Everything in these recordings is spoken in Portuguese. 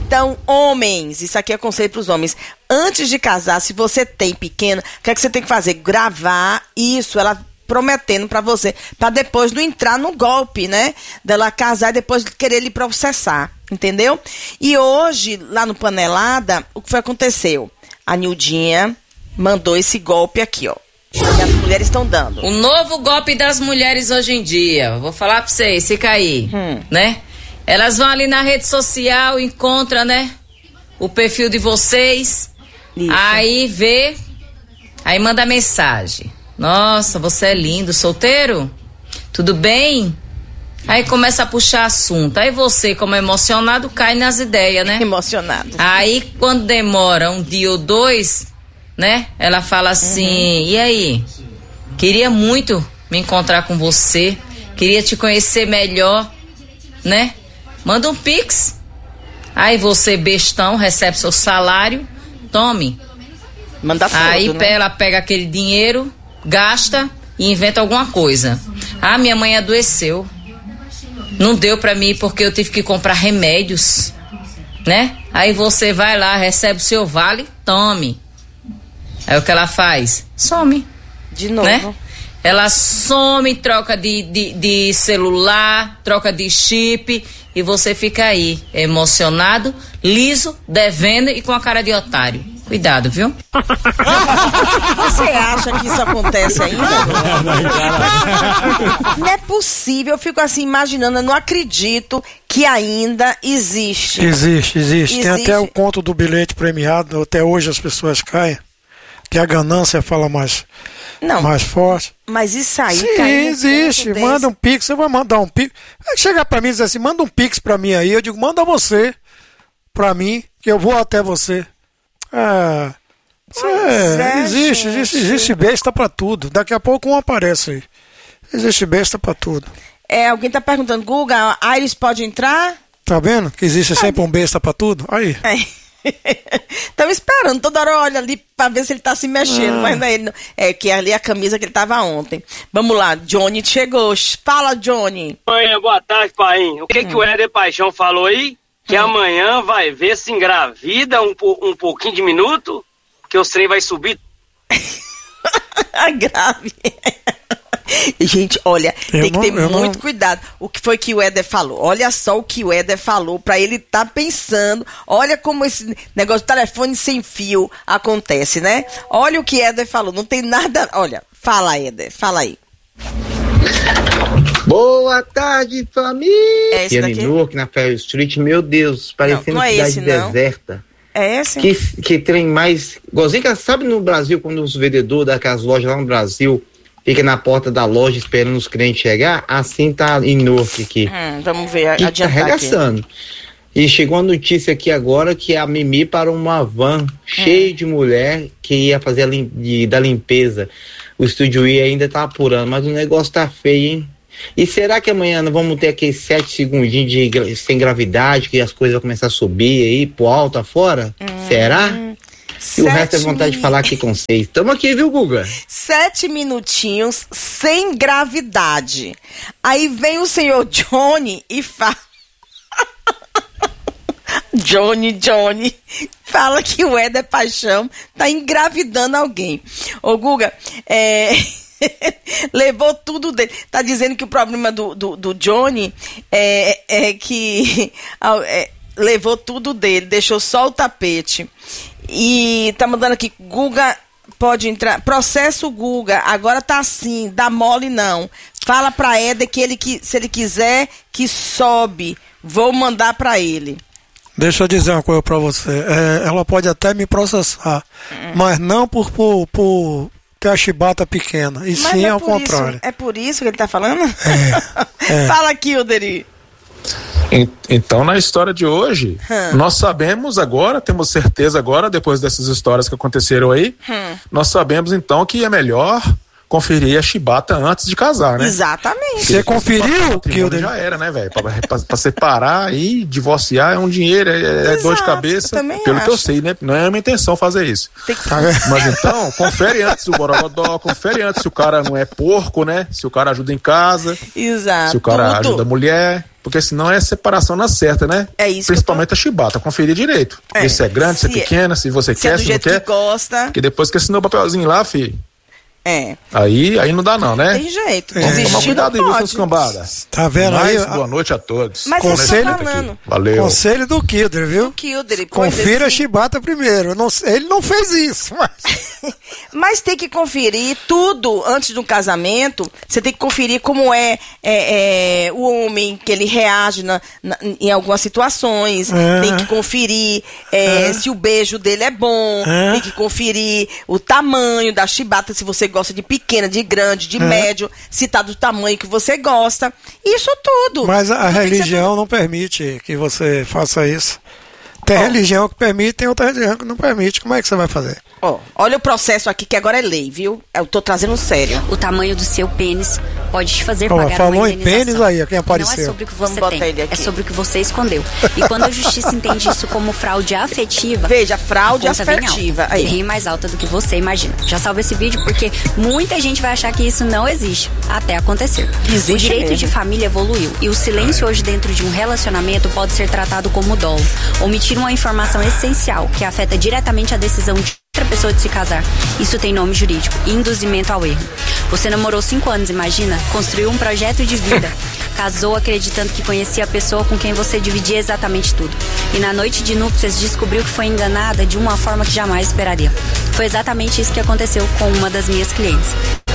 Então, homens, isso aqui é conselho para os homens. Antes de casar, se você tem pequeno, o que é que você tem que fazer? Gravar isso, ela prometendo para você, para depois não entrar no golpe, né? Dela casar e depois querer lhe processar, entendeu? E hoje, lá no Panelada, o que foi que aconteceu? A Nildinha mandou esse golpe aqui, ó. E as mulheres estão dando. O novo golpe das mulheres hoje em dia. Vou falar pra vocês, fica aí, né? Elas vão ali na rede social, encontram, né? O perfil de vocês. Isso. Aí vê, aí manda mensagem. Nossa, você é lindo, solteiro? Tudo bem? Aí começa a puxar assunto. Aí você, como é emocionado, cai nas ideias, né? Emocionado. Aí quando demora um dia ou dois, né? Ela fala assim, e aí? Queria muito me encontrar com você, queria te conhecer melhor, né? Manda um pix. Aí você, bestão, recebe seu salário, tome. Manda tudo, aí né? Ela pega aquele dinheiro, gasta e inventa alguma coisa. Ah, minha mãe adoeceu. Não deu pra mim porque eu tive que comprar remédios, né? Aí você vai lá, recebe o seu vale, tome. Aí o que ela faz? Some. De novo. Né? Ela some, troca de celular, troca de chip e você fica aí, emocionado, liso, devendo e com a cara de otário. Cuidado, viu? Você acha que isso acontece ainda? Não é possível, eu fico assim imaginando, eu não acredito que ainda existe. Existe. Tem até o conto do bilhete premiado, até hoje as pessoas caem. Que a ganância fala mais forte. Mas isso aí, sim, existe. Manda um pix, você vai mandar um pix. Vai chegar pra mim e dizer assim, manda um pix pra mim aí. Eu digo, manda você pra mim, que eu vou até você. Existe besta pra tudo. Daqui a pouco um aparece aí. Existe besta pra tudo. Alguém tá perguntando, Guga, a Iris pode entrar? Tá vendo? Que existe sempre um besta pra tudo? Aí. Estamos esperando, toda hora olha ali pra ver se ele tá se mexendo, mas não é ele. Que ali é a camisa que ele tava ontem. Vamos lá, Johnny chegou. Fala, Johnny. Amanhã, boa tarde, pai. O que o Éder Paixão falou aí? Que amanhã vai ver se engravida um pouquinho de minuto, que o trem vai subir. Grave. Gente, olha, tem que ter muito cuidado. O que foi que o Éder falou? Olha só o que o Éder falou pra ele tá pensando. Olha como esse negócio de telefone sem fio acontece, né? Olha o que Éder falou. Não tem nada... Olha, fala, Éder. Fala aí. Boa tarde, família! É esse daqui? Newark, na Fair Street, meu Deus, parecendo cidade deserta. É esse? Que trem mais... Igualzinho que sabe no Brasil, quando os vendedores daquelas lojas lá no Brasil fica na porta da loja esperando os clientes chegar, assim tá em Newark aqui. Vamos ver, adiantar tá arregaçando. E chegou a notícia aqui agora que a Mimi parou uma van cheia de mulher que ia fazer da limpeza. O Estúdio I ainda tá apurando, mas o negócio tá feio, hein? E será que amanhã nós vamos ter aqueles 7 segundinhos sem gravidade, que as coisas vão começar a subir aí pro alto afora? Será? E o resto é vontade de falar aqui com vocês. Tamo aqui, viu, Guga? 7 minutinhos sem gravidade. Aí vem o senhor Johnny e fala... Johnny, fala que o Éder Paixão tá engravidando alguém. Ô, Guga, levou tudo dele. Tá dizendo que o problema do Johnny é que levou tudo dele, deixou só o tapete. E tá mandando aqui, Guga pode entrar. Processo Guga, agora tá assim, dá mole não. Fala pra Éder que se ele quiser, que sobe. Vou mandar pra ele. Deixa eu dizer uma coisa pra você. Ela pode até me processar, mas não por ter a chibata pequena. E mas sim ao contrário. É por isso que ele tá falando? Fala aqui, Oderi. Então, na história de hoje, nós sabemos agora, temos certeza agora, depois dessas histórias que aconteceram aí, nós sabemos então que é melhor conferir a chibata antes de casar, né? Exatamente. Você conferiu, Kilder? Já era, né, velho? Pra separar e divorciar é um dinheiro, é dor de cabeça. Pelo que eu sei, né? Não é a minha intenção fazer isso. Mas então, confere antes o borogodó, confere antes se o cara não é porco, né? Se o cara ajuda em casa. Exato. Se o cara ajuda a mulher. Porque senão é separação na certa, né? É isso. Principalmente a chibata, conferir direito. Porque se é grande, se é pequena, se você quer, se não quer. Que gosta. Porque depois que assinou o papelzinho lá, filho. É. Aí não dá não, né? Tem jeito. Tomar cuidado aí, seus cambadas. Tá vendo aí? Boa noite a todos. Mas conselho, eu tô falando. Valeu. Conselho do Kilder, viu? Confira a chibata primeiro. Ele não fez isso, mas... Mas tem que conferir tudo antes do casamento. Você tem que conferir como é o homem, que ele reage em algumas situações. Tem que conferir se o beijo dele é bom. Tem que conferir o tamanho da chibata, se você gosta de pequena, de grande, de médio, se tá do tamanho que você gosta. Isso tudo. Mas a religião não permite que você faça isso. Tem religião que permite, tem outra religião que não permite. Como é que você vai fazer? Olha o processo aqui, que agora é lei, viu? Eu tô trazendo sério. O tamanho do seu pênis pode te fazer pagar uma indenização. Falou em pênis aí, quem apareceu. Não é sobre o que você tem, é sobre o que você escondeu. E quando a justiça entende isso como fraude afetiva... Veja, fraude afetiva. Bem mais alta do que você imagina. Já salva esse vídeo porque muita gente vai achar que isso não existe, até acontecer. Existe o direito mesmo. de família evoluiu e o silêncio hoje dentro de um relacionamento pode ser tratado como dolo. Omitir uma informação essencial que afeta diretamente a decisão de outra pessoa de se casar. Isso tem nome jurídico: induzimento ao erro. Você namorou 5 anos, imagina? Construiu um projeto de vida. Casou acreditando que conhecia a pessoa com quem você dividia exatamente tudo. E na noite de núpcias descobriu que foi enganada de uma forma que jamais esperaria. Foi exatamente isso que aconteceu com uma das minhas clientes.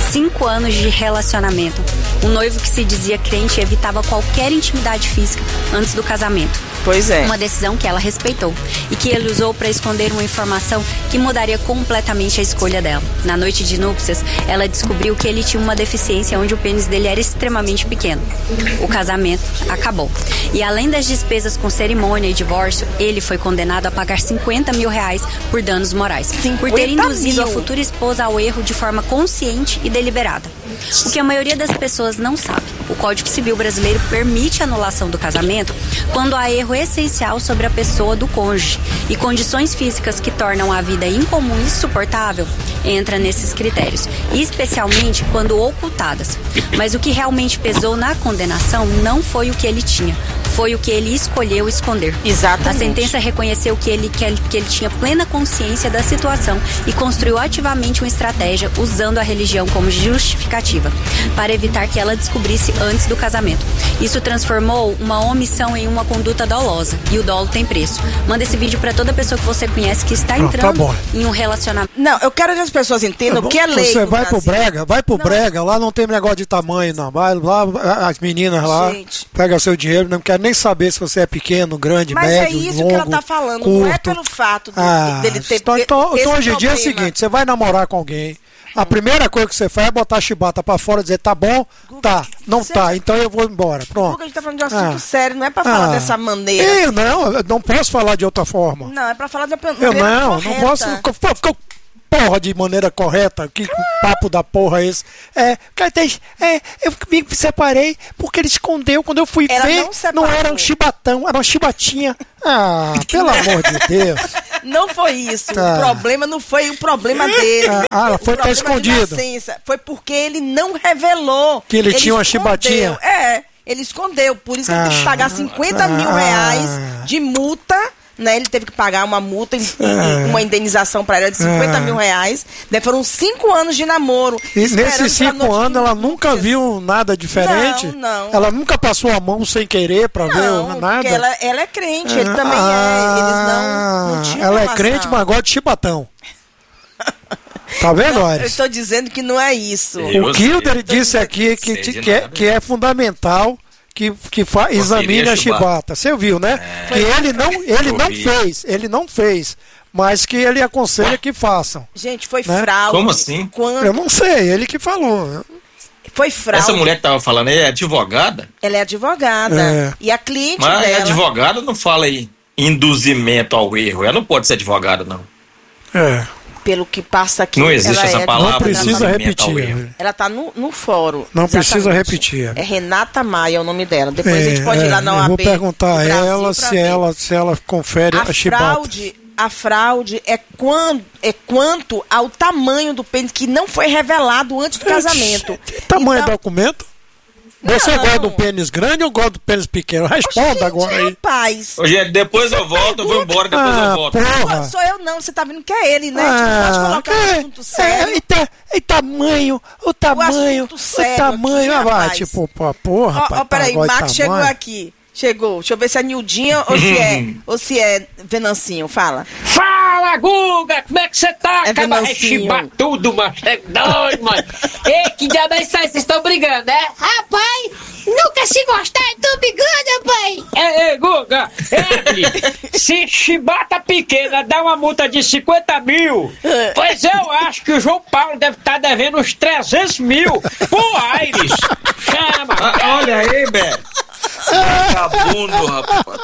5 anos de relacionamento. Um noivo que se dizia crente evitava qualquer intimidade física antes do casamento. Pois é. Uma decisão que ela respeitou e que ele usou para esconder uma informação que mudaria completamente a escolha dela. Na noite de núpcias, ela descobriu que ele tinha uma deficiência onde o pênis dele era extremamente pequeno. O casamento acabou. E além das despesas com cerimônia e divórcio, ele foi condenado a pagar R$50 mil por danos morais. Por ter induzido a futura esposa ao erro de forma consciente e deliberada. O que a maioria das pessoas não sabe: o Código Civil brasileiro permite a anulação do casamento quando há erro essencial sobre a pessoa do cônjuge e condições físicas que tornam a vida incomum e insuportável entra nesses critérios, especialmente quando ocultadas. Mas o que realmente pesou na condenação não foi o que ele tinha, foi o que ele escolheu esconder. Exatamente. A sentença reconheceu que ele tinha plena consciência da situação e construiu ativamente uma estratégia usando a religião como justificativa para evitar que ela descobrisse antes do casamento. Isso transformou uma omissão em uma conduta dolosa, e o dolo tem preço. Manda esse vídeo para toda pessoa que você conhece que está entrando em um relacionamento. Não, eu quero que as pessoas entendam o que é lei. Você vai pro brega, lá não tem negócio de tamanho, não. Vai lá, as meninas lá, pega seu dinheiro, não quer nem saber se você é pequeno, grande, médio, longo, Mas é isso que ela tá falando, curto. não é pelo fato dele ter Então hoje em dia é o problema. seguinte: você vai namorar com alguém, a primeira coisa que você faz é botar a chibata pra fora e dizer: tá bom, tá, não tá, então eu vou embora. Pronto. Guga, a gente tá falando de um assunto sério, não é pra falar dessa maneira. Eu não posso falar de outra forma. Não, é pra falar de uma maneira correta. Não posso. Porra, de maneira correta, que papo da porra é esse? Eu me separei porque ele escondeu. Quando eu fui ver, não era um chibatão, era uma chibatinha. Ah, pelo amor de Deus. Não foi isso. O problema não foi o problema dele. Foi estar escondido. Foi porque ele não revelou. Que ele tinha uma chibatinha. Ele escondeu. Por isso que ele teve que pagar R$50 mil de multa. Né, ele teve que pagar uma multa, uma indenização para ela de R$50 mil. Daí foram 5 anos de namoro. E nesses 5 anos ela nunca viu nada diferente? Não. Ela nunca passou a mão sem querer para ver nada? Porque ela é crente, ele também é. Eles não tinham ela relação. é crente, mas gosta de chibatão. Tá vendo, Aires? Eu estou dizendo que não é isso. O Kilder disse aqui que é fundamental que examine a chibata. Você viu, né? Que ele não fez, mas que ele aconselha que façam. Gente, foi fraude. Como assim? Eu não sei, ele que falou. Foi fraude. Essa mulher que tava falando aí é advogada? Ela é advogada. E a cliente dela... Mas a advogada não fala em induzimento ao erro. Ela não pode ser advogada, não. pelo que passa aqui. Não existe essa palavra. Não precisa repetir. Ela tá no fórum. Não precisa repetir. É Renata Maia o nome dela. Depois a gente pode ir lá na OAB. Eu vou perguntar a ela se ela confere a chibata. A fraude é quanto ao tamanho do pênis que não foi revelado antes do casamento. Tamanho é documento? Você gosta do pênis grande ou gosta do pênis pequeno? Responda agora aí. Rapaz. Ô, gente, depois eu volto, eu vou embora, depois eu volto. Porra. Sou eu não, você tá vendo que é ele, né? Pode colocar um assunto sério. E tamanho, o tamanho. Vai, tipo, porra, rapaz. Ó, peraí, o Max chegou aqui. Chegou. Deixa eu ver se é Nildinha ou se é Venancinho. Fala. Fala, Guga! Como é que você tá? Acaba de chibar tudo, mano. É doido, mano. Ei, que diabo é isso aí? Vocês estão brigando, né? Rapaz, nunca se gostar, então brigando, pai. Ei, Guga. Se chibata pequena dá uma multa de 50 mil, pois eu acho que o João Paulo deve estar devendo uns 300 mil pro Aires. Chama. Olha aí, Beto. Vagabundo, rapaz.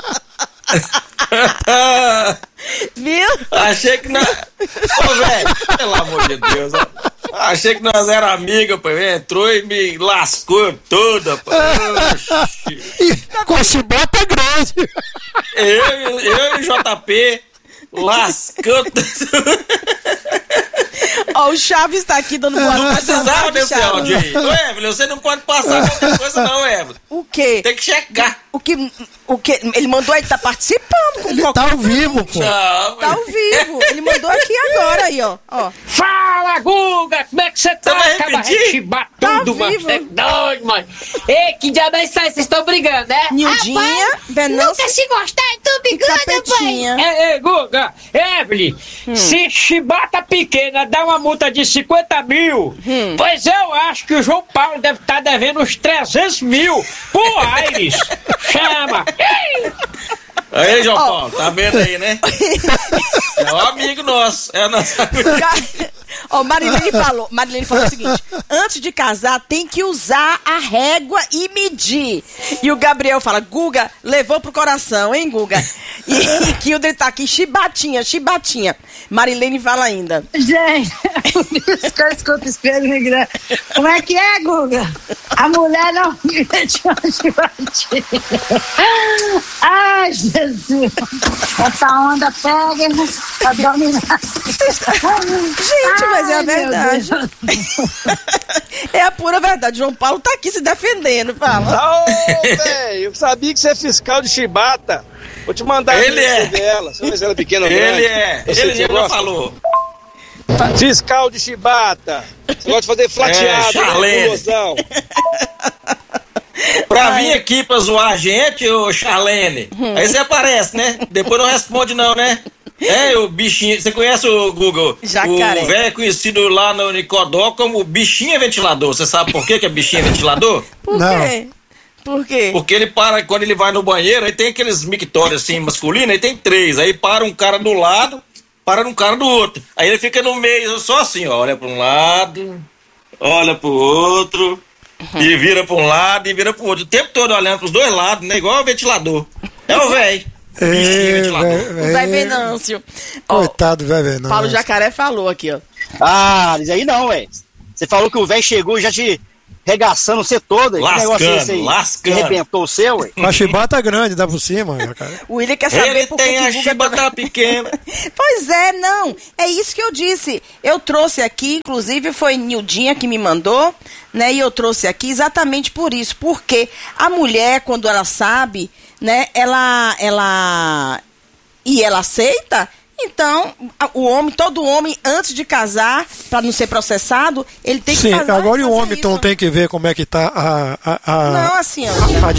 Viu? Achei que nós... Ô, velho, pelo amor de Deus, ó. Achei que nós era amiga, pô. Entrou e me lascou toda, pô. Com a chibata grande. Eu e o JP lascou tudo. Ó, o Chaves tá aqui dando boa noite. Precisava desse áudio aí. Ô, Evelyn, você não pode passar qualquer coisa não, Evelyn. O quê? Tem que checar. O que? Ele mandou, ele tá participando. Ele tá ao vivo, pô. Não, tá ao vivo. Ele mandou aqui agora aí, ó. Fala, Guga! Como é que você tá? Acaba de chibar tudo, mano. É doido, mano. Ei, que diabo é isso aí? Vocês estão brigando, né? Nildinha, Venâncio. Nunca se gostar, então brigando, pai. Ei, Guga, Evelyn, se chibata pequena dá uma multa de 50 mil, pois eu acho que o João Paulo deve estar devendo uns 300 mil pro Aires. Chama. Aí, João Paulo, tá vendo aí, né? É um amigo nosso. É nosso amigo. Ó, Marilene falou o seguinte: antes de casar tem que usar a régua e medir. E o Gabriel fala: Guga, levou pro coração, hein, Guga? E Kildre tá aqui, chibatinha. Marilene fala ainda: gente, escuta o espelho, né? Como é que é, Guga? A mulher não mete uma chibatinha. Ai, Jesus, essa onda pega pra dominar. Gente, mas é a verdade. É a pura verdade. João Paulo tá aqui se defendendo, fala. Ô, velho, eu sabia que você é fiscal de chibata. Vou te mandar ele é dela. Você vê se ela é pequena ou grande. Ele é. Ele já falou. Fiscal de chibata. Você gosta de fazer flateado, explosão. Pra vir aqui pra zoar a gente, ô Charlene, aí você aparece, né? Depois não responde não, né? É, o bichinho, você conhece o Google? Jacaré. O velho conhecido lá no Nicodó como bichinho ventilador. Você sabe por que é bichinho ventilador? Por quê? Por quê? Porque ele para, quando ele vai no banheiro, aí tem aqueles mictórios assim, masculinos, aí tem 3. Aí para um cara do lado, para um cara do outro. Aí ele fica no meio, só assim, ó, olha pra um lado, olha pro outro, e vira pra um lado e vira pro outro. O tempo todo olhando pros dois lados, né? Igual o ventilador. É o velho. O Zé Venâncio. Coitado do Zé Venâncio. Paulo Jacaré falou aqui, ó. Ah, isso aí não, ué. Você falou que o velho chegou já te regaçando você todo. Lascando. Que arrebentou o seu, ué. Com a chibata grande, dá por cima, Jacaré. O William quer saber ele por que tem que a chibata pequena. Pois é, não. É isso que eu disse. Eu trouxe aqui, inclusive foi Nildinha que me mandou, né? E eu trouxe aqui exatamente por isso. Porque a mulher, quando ela sabe, né? Ela aceita. Então, todo homem, antes de casar, para não ser processado, ele tem que casar. Sim, agora o homem então tem que ver como é que tá Não, assim, ó.